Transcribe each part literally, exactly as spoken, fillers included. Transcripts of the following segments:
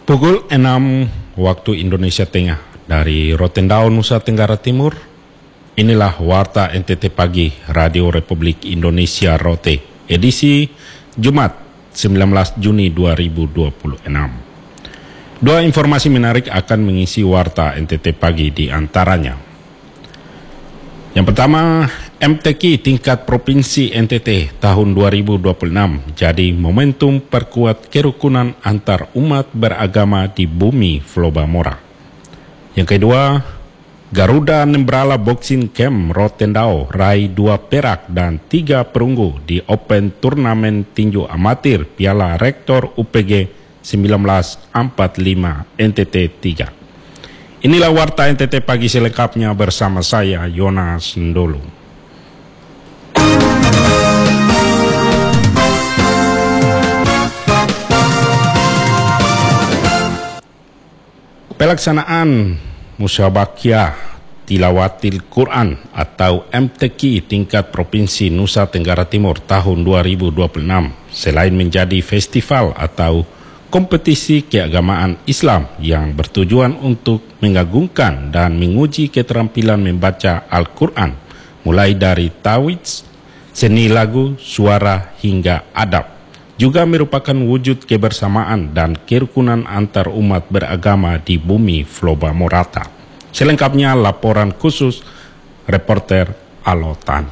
Pukul enam waktu Indonesia Tengah dari Rotendao, Nusa Tenggara Timur. Inilah Warta N T T Pagi Radio Republik Indonesia Rote, edisi Jumat sembilan belas Juni dua ribu dua puluh enam. Dua informasi menarik akan mengisi Warta N T T Pagi di antaranya. Yang pertama, M T Q tingkat Provinsi N T T tahun dua ribu dua puluh enam jadi momentum perkuat kerukunan antar umat beragama di bumi Flobamora. Yang kedua, Garuda Nembrala Boxing Camp Rotendao raih dua perak dan tiga perunggu di Open Turnamen Tinju Amatir Piala Rektor U P G seribu sembilan ratus empat puluh lima N T T tiga. Inilah Warta N T T Pagi selengkapnya bersama saya, Yonas Ndolo. Pelaksanaan Musyabakiah Tilawatil Quran atau M T Q tingkat Provinsi Nusa Tenggara Timur tahun dua ribu dua puluh enam selain menjadi festival atau kompetisi keagamaan Islam yang bertujuan untuk mengagungkan dan menguji keterampilan membaca Al-Quran mulai dari tawhid, seni lagu, suara hingga adab, juga merupakan wujud kebersamaan dan kerukunan antar umat beragama di bumi Flobamorata. Selengkapnya laporan khusus reporter Alotani.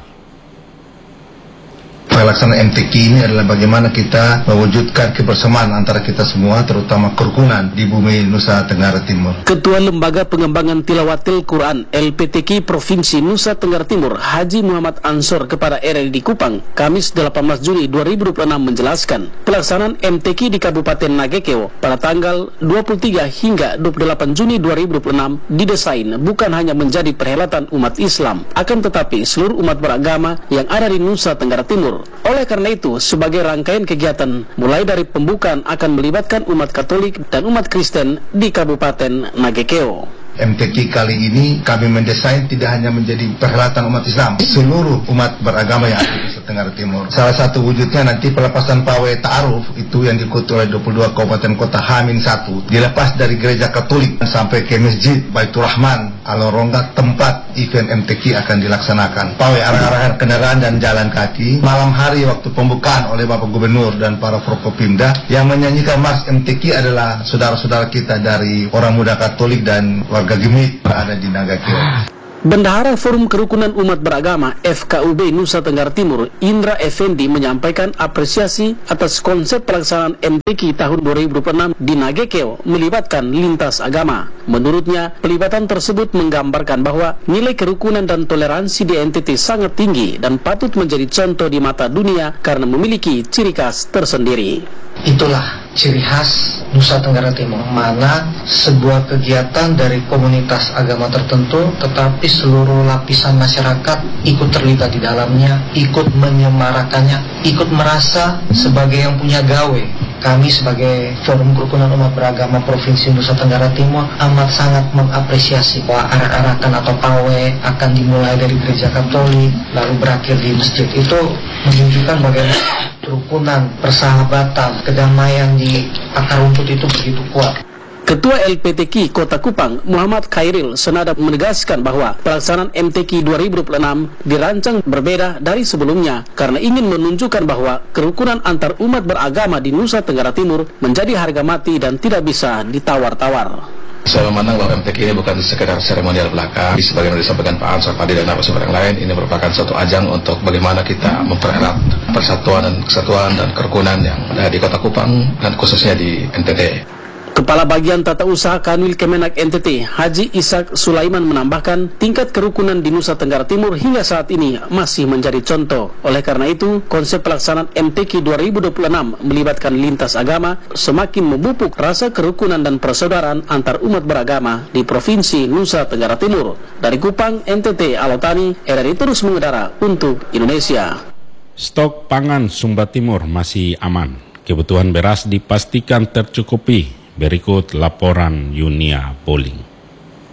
Pelaksanaan M T Q ini adalah bagaimana kita mewujudkan kebersamaan antara kita semua, terutama kerukunan di bumi Nusa Tenggara Timur. Ketua Lembaga Pengembangan Tilawatil Quran L P T Q Provinsi Nusa Tenggara Timur Haji Muhammad Ansor kepada R R D Kupang Kamis delapan belas Juni dua ribu dua puluh enam menjelaskan pelaksanaan M T Q di Kabupaten Nagekeo pada tanggal dua puluh tiga hingga dua puluh delapan Juni dua ribu dua puluh enam didesain bukan hanya menjadi perhelatan umat Islam, akan tetapi seluruh umat beragama yang ada di Nusa Tenggara Timur. Oleh karena itu, sebagai rangkaian kegiatan mulai dari pembukaan akan melibatkan umat Katolik dan umat Kristen di Kabupaten Nagekeo. M T Q kali ini kami mendesain tidak hanya menjadi perhelatan umat Islam, seluruh umat beragama yang ada di Nusa Tenggara Timur. Salah satu wujudnya nanti pelepasan pawai ta'aruf itu yang diikuti oleh dua puluh dua kabupaten kota H minus satu dilepas dari gereja Katolik sampai ke Masjid Baitur Rahman Alorongga, tempat event M T Q akan dilaksanakan. Pawai arah-arahan kendaraan dan jalan kaki malam hari waktu pembukaan oleh Bapak Gubernur dan para Forkopimda. Yang menyanyikan Mars M T Q adalah saudara-saudara kita dari orang muda Katolik dan warga Gemit berada di Nagekeo. Bendahara Forum Kerukunan Umat Beragama F K U B Nusa Tenggara Timur Indra Effendi menyampaikan apresiasi atas konsep pelaksanaan M T Q tahun dua ribu dua puluh enam di Nagekeo melibatkan lintas agama. Menurutnya, pelibatan tersebut menggambarkan bahwa nilai kerukunan dan toleransi di N T T sangat tinggi dan patut menjadi contoh di mata dunia karena memiliki ciri khas tersendiri. Itulah ciri khas Nusa Tenggara Timur, mana sebuah kegiatan dari komunitas agama tertentu, tetapi seluruh lapisan masyarakat ikut terlibat di dalamnya, ikut menyemarakannya, ikut merasa sebagai yang punya gawe. Kami sebagai Forum Kerukunan Umat Beragama Provinsi Nusa Tenggara Timur amat sangat mengapresiasi bahwa arak-arakan atau pawai akan dimulai dari gereja Katolik lalu berakhir di masjid. Itu menunjukkan bagaimana kerukunan, persahabatan, kedamaian di akar rumput itu begitu kuat. Ketua L P T Q Kota Kupang Muhammad Khairil senada menegaskan bahwa pelaksanaan M T Q dua ribu dua puluh enam dirancang berbeda dari sebelumnya karena ingin menunjukkan bahwa kerukunan antar umat beragama di Nusa Tenggara Timur menjadi harga mati dan tidak bisa ditawar-tawar. Saya memandang bahwa M T Q ini bukan sekedar seremonial belaka. Sebagaimana disampaikan Pak Ansor tadi dan narasumber yang lain, ini merupakan suatu ajang untuk bagaimana kita mempererat persatuan dan kesatuan dan kerukunan yang ada di Kota Kupang dan khususnya di N T T. Kepala Bagian Tata Usaha Kanwil Kemenak N T T, Haji Ishak Sulaiman menambahkan, tingkat kerukunan di Nusa Tenggara Timur hingga saat ini masih menjadi contoh. Oleh karena itu, konsep pelaksanaan M T Q dua ribu dua puluh enam melibatkan lintas agama semakin memupuk rasa kerukunan dan persaudaraan antar umat beragama di Provinsi Nusa Tenggara Timur. Dari Kupang, N T T Alotani, R R I terus mengudara untuk Indonesia. Stok pangan Sumba Timur masih aman. Kebutuhan beras dipastikan tercukupi. Berikut laporan Yunia Poling.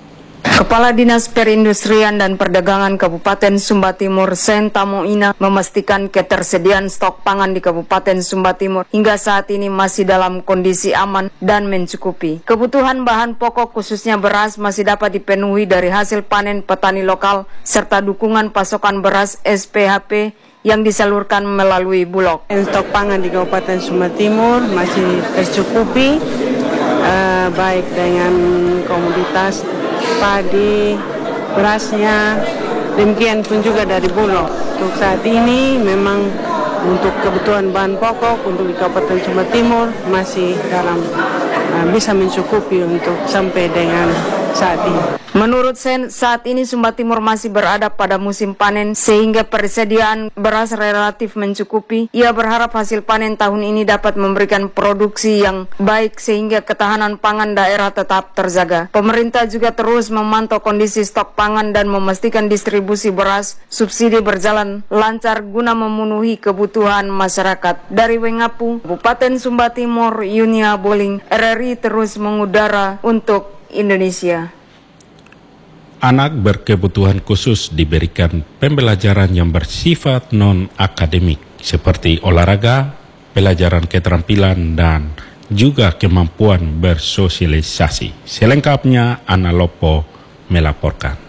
Kepala Dinas Perindustrian dan Perdagangan Kabupaten Sumba Timur, Sen Tamoina, memastikan ketersediaan stok pangan di Kabupaten Sumba Timur hingga saat ini masih dalam kondisi aman dan mencukupi. Kebutuhan bahan pokok khususnya beras masih dapat dipenuhi dari hasil panen petani lokal serta dukungan pasokan beras S P H P yang disalurkan melalui Bulog. Stok pangan di Kabupaten Sumba Timur masih tercukupi, uh, baik dengan komoditas padi, berasnya, demikian pun juga dari Bulog. Untuk saat ini memang untuk kebutuhan bahan pokok untuk di Kabupaten Sumba Timur masih dalam uh, bisa mencukupi untuk sampai dengan saat ini. Menurut Sen, saat ini Sumba Timur masih berada pada musim panen sehingga persediaan beras relatif mencukupi. Ia berharap hasil panen tahun ini dapat memberikan produksi yang baik sehingga ketahanan pangan daerah tetap terjaga. Pemerintah juga terus memantau kondisi stok pangan dan memastikan distribusi beras subsidi berjalan lancar guna memenuhi kebutuhan masyarakat. Dari Wengapu, Kabupaten Sumba Timur, Yunia Boling, R R I terus mengudara untuk Indonesia. Anak berkebutuhan khusus diberikan pembelajaran yang bersifat non-akademik seperti olahraga, pelajaran keterampilan, dan juga kemampuan bersosialisasi. Selengkapnya, Ana Lopo melaporkan.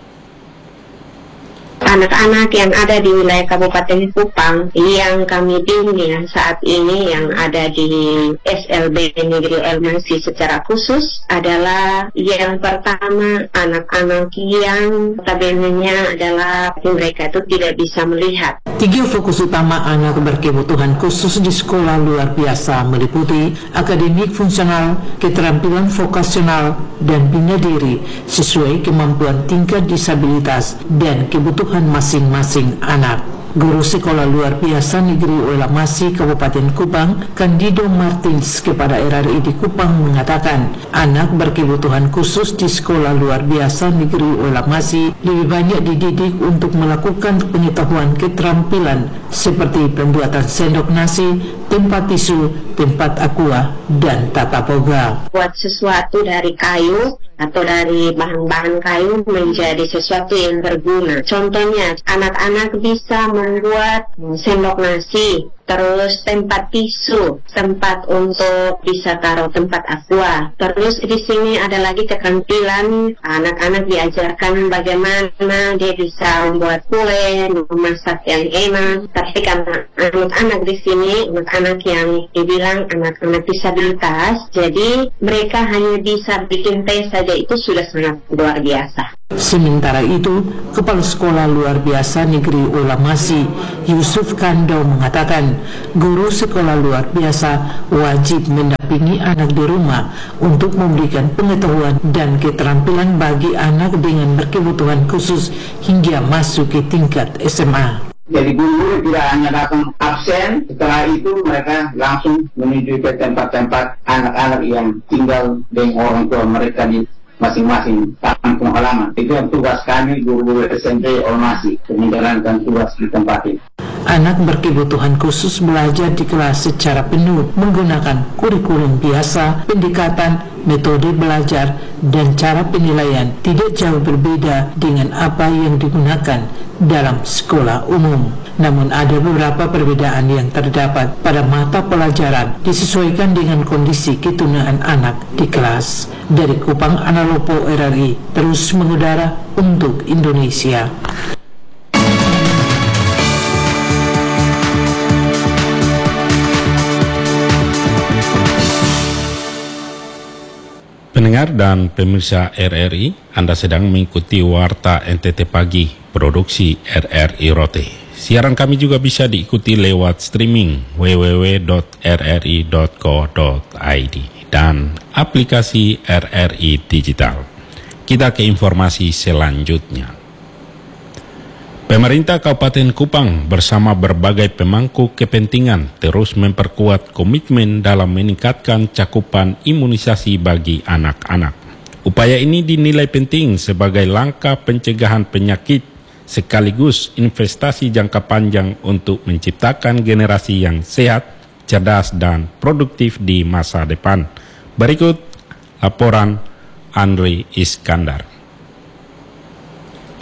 Anak-anak yang ada di wilayah Kabupaten Kupang yang kami bimbing saat ini yang ada di S L B Negeri Elmasi secara khusus adalah yang pertama anak-anak yang notabene-nya adalah mereka itu tidak bisa melihat. Tiga fokus utama anak berkebutuhan khusus di sekolah luar biasa meliputi akademik fungsional, keterampilan vokasional, dan bina diri sesuai kemampuan tingkat disabilitas dan kebutuhan masing-masing anak. Guru Sekolah Luar Biasa Negeri Oelamasi Kabupaten Kupang, Candido Martins kepada R R I di Kupang mengatakan, anak berkebutuhan khusus di Sekolah Luar Biasa Negeri Oelamasi lebih banyak dididik untuk melakukan pengetahuan keterampilan seperti pembuatan sendok nasi, tempat tisu, tempat aqua, dan tata boga. Buat sesuatu dari kayu atau dari bahan-bahan kayu menjadi sesuatu yang berguna. Contohnya, anak-anak bisa membuat sendok nasi, terus tempat tisu, tempat untuk bisa taruh tempat aqua. Terus di sini ada lagi keterampilan anak-anak diajarkan bagaimana dia bisa membuat kue, memasak yang enak. Tapi karena anak-anak di sini, anak-anak yang dibilang anak-anak disabilitas, jadi mereka hanya bisa bikin teh saja, itu sudah sangat luar biasa. Sementara itu, Kepala Sekolah Luar Biasa Negeri Oelamasi, Yusuf Kando mengatakan, guru sekolah luar biasa wajib mendampingi anak di rumah untuk memberikan pengetahuan dan keterampilan bagi anak dengan berkebutuhan khusus hingga masuk ke tingkat S M A. Jadi guru tidak hanya datang absen, setelah itu mereka langsung menuju ke tempat-tempat anak-anak yang tinggal dengan orang tua mereka di masing-masing kampung halaman. Itu yang tugas kami guru-guru S M P Oelamasi, menjalankan tugas di tempat itu. Anak berkebutuhan khusus belajar di kelas secara penuh menggunakan kurikulum biasa, pendekatan, metode belajar, dan cara penilaian tidak jauh berbeda dengan apa yang digunakan dalam sekolah umum. Namun ada beberapa perbedaan yang terdapat pada mata pelajaran disesuaikan dengan kondisi ketunaan anak di kelas. Dari Kupang, Ana Lopo, R R I, terus mengudara untuk Indonesia. Pendengar dan pemirsa R R I, Anda sedang mengikuti Warta N T T Pagi, produksi R R I Rote. Siaran kami juga bisa diikuti lewat streaming w w w dot r r i dot co dot i d dan aplikasi R R I Digital. Kita ke informasi selanjutnya. Pemerintah Kabupaten Kupang bersama berbagai pemangku kepentingan terus memperkuat komitmen dalam meningkatkan cakupan imunisasi bagi anak-anak. Upaya ini dinilai penting sebagai langkah pencegahan penyakit sekaligus investasi jangka panjang untuk menciptakan generasi yang sehat, cerdas, dan produktif di masa depan. Berikut laporan Andri Iskandar.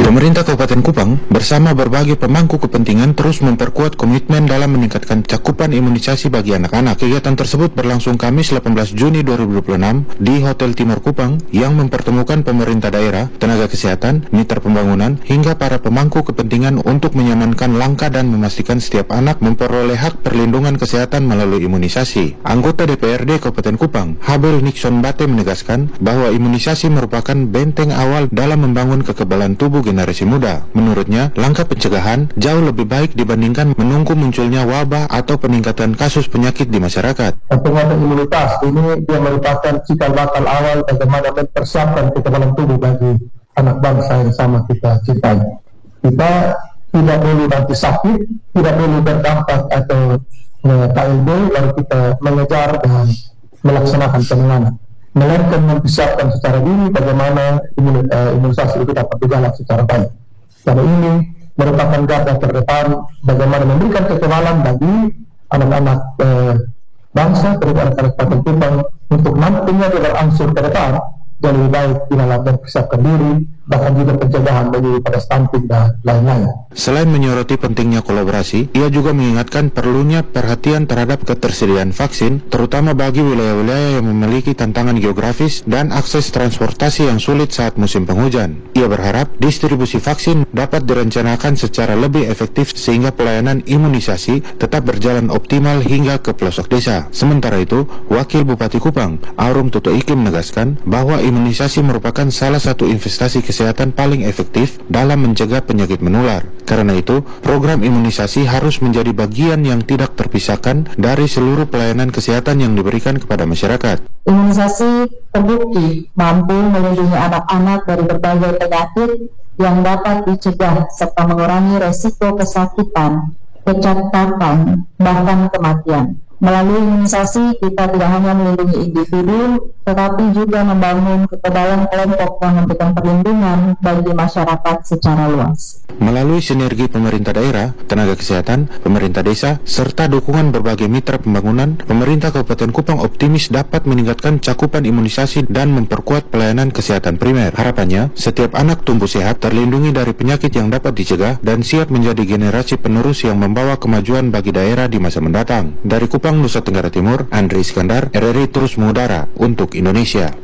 Pemerintah Kabupaten Kupang bersama berbagai pemangku kepentingan terus memperkuat komitmen dalam meningkatkan cakupan imunisasi bagi anak-anak. Kegiatan tersebut berlangsung Kamis delapan belas Juni dua ribu dua puluh enam di Hotel Timur Kupang yang mempertemukan pemerintah daerah, tenaga kesehatan, mitra pembangunan, hingga para pemangku kepentingan untuk menyamankan langkah dan memastikan setiap anak memperoleh hak perlindungan kesehatan melalui imunisasi. Anggota D P R D Kabupaten Kupang, Habel Nixon Bate menegaskan bahwa imunisasi merupakan benteng awal dalam membangun kekebalan tubuh generasi muda. Menurutnya, langkah pencegahan jauh lebih baik dibandingkan menunggu munculnya wabah atau peningkatan kasus penyakit di masyarakat. Penguatan imunitas ini dia merupakan cikal bakal awal bagaimana mempersiapkan kekebalan tubuh bagi anak bangsa yang sama kita cintai. Kita tidak boleh nanti sakit, tidak boleh berdampak atau K L B lalu kita mengejar dan melaksanakan penanganan, melainkan mempersiapkan secara dini bagaimana imunisasi itu dapat berjalan secara baik. Karena ini merupakan garda terdepan bagaimana memberikan kekebalan bagi anak-anak eh, bangsa, terutama anak-anak Kabupaten Kupang untuk nantinya berangsur ke depan dan lebih baik di dalam mempersiapkan diri, bahkan juga pencegahan bagi pada stunting dan lain-lain. Selain menyoroti pentingnya kolaborasi, ia juga mengingatkan perlunya perhatian terhadap ketersediaan vaksin, terutama bagi wilayah-wilayah yang memiliki tantangan geografis dan akses transportasi yang sulit saat musim penghujan. Ia berharap distribusi vaksin dapat direncanakan secara lebih efektif sehingga pelayanan imunisasi tetap berjalan optimal hingga ke pelosok desa. Sementara itu, Wakil Bupati Kupang, Arum Tutu Iki menegaskan bahwa imunisasi merupakan salah satu investasi kesehatan paling efektif dalam mencegah penyakit menular. Karena itu, program imunisasi harus menjadi bagian yang tidak terpisahkan dari seluruh pelayanan kesehatan yang diberikan kepada masyarakat. Imunisasi terbukti mampu melindungi anak-anak dari berbagai penyakit yang dapat dicegah serta mengurangi resiko kesakitan, kecacatan, bahkan kematian. Melalui imunisasi, kita tidak hanya melindungi individu, tetapi juga membangun kekebalan kelompok yang memberikan perlindungan bagi masyarakat secara luas. Melalui sinergi pemerintah daerah, tenaga kesehatan, pemerintah desa, serta dukungan berbagai mitra pembangunan, pemerintah Kabupaten Kupang optimis dapat meningkatkan cakupan imunisasi dan memperkuat pelayanan kesehatan primer. Harapannya, setiap anak tumbuh sehat, terlindungi dari penyakit yang dapat dicegah, dan siap menjadi generasi penerus yang membawa kemajuan bagi daerah di masa mendatang. Dari Kupang, Nusa Tenggara Timur, Andri Iskandar, R R I terus mengudara untuk Indonesia.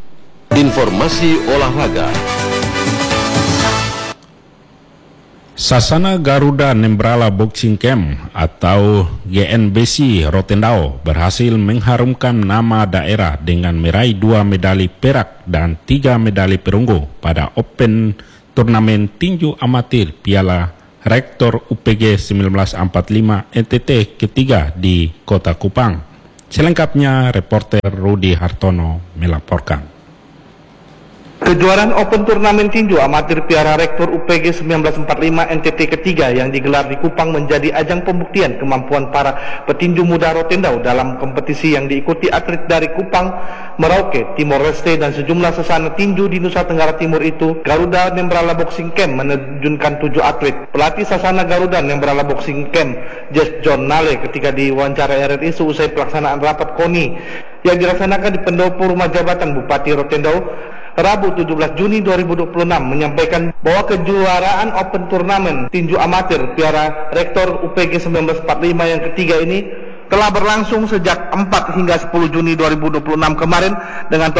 Informasi olahraga. Sasana Garuda Nembrala Boxing Camp atau G N B C Rotendao berhasil mengharumkan nama daerah dengan meraih dua medali perak dan tiga medali perunggu pada Open Turnamen Tinju Amatir Piala Rektor U P G seribu sembilan ratus empat puluh lima N T T ketiga di Kota Kupang. Selengkapnya reporter Rudi Hartono melaporkan. Kejuaraan Open Turnamen Tinju Amatir Piala Rektor U P G seribu sembilan ratus empat puluh lima N T T ketiga yang digelar di Kupang menjadi ajang pembuktian kemampuan para petinju muda Rotendao dalam kompetisi yang diikuti atlet dari Kupang, Merauke, Timor Leste, dan sejumlah sesana tinju di Nusa Tenggara Timur itu. Garuda Nembrala Boxing Camp menerjunkan tujuh atlet. Pelatih Sasana Garuda Nembrala Boxing Camp, Jess John Nale, ketika diwawancara R R I seusai pelaksanaan rapat KONI yang dilaksanakan di pendopo rumah jabatan Bupati Rotendao Rabu tujuh belas Juni dua ribu dua puluh enam menyampaikan bahwa kejuaraan Open Turnamen Tinju Amatir Piala Rektor U P G seribu sembilan ratus empat puluh lima yang ketiga ini telah berlangsung sejak empat hingga sepuluh Juni dua ribu dua puluh enam kemarin dengan